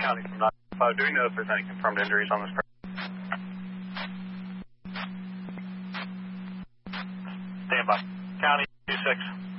County from 905. Do we know if there's any confirmed injuries on this person? Stand by. County 26.